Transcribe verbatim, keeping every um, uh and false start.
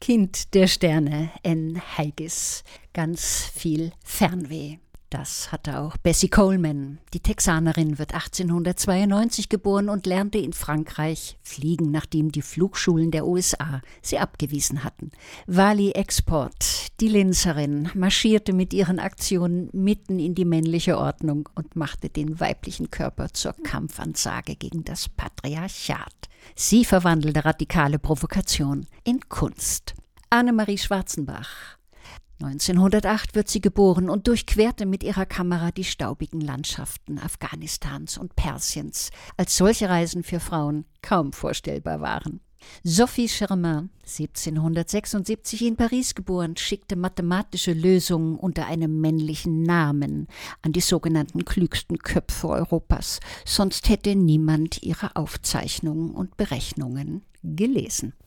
Kind der Sterne, Anne Haggis. Ganz viel Fernweh. Das hatte auch Bessie Coleman. Die Texanerin wird achtzehnhundertzweiundneunzig geboren und lernte in Frankreich fliegen, nachdem die Flugschulen der U S A sie abgewiesen hatten. Wally Export, die Linzerin, marschierte mit ihren Aktionen mitten in die männliche Ordnung und machte den weiblichen Körper zur Kampfansage gegen das Patriarchat. Sie verwandelte radikale Provokation in Kunst. Annemarie Schwarzenbach. neunzehnhundertacht wird sie geboren und durchquerte mit ihrer Kamera die staubigen Landschaften Afghanistans und Persiens, als solche Reisen für Frauen kaum vorstellbar waren. Sophie Germain, siebzehnhundertsechsundsiebzig in Paris geboren, schickte mathematische Lösungen unter einem männlichen Namen an die sogenannten klügsten Köpfe Europas, sonst hätte niemand ihre Aufzeichnungen und Berechnungen gelesen.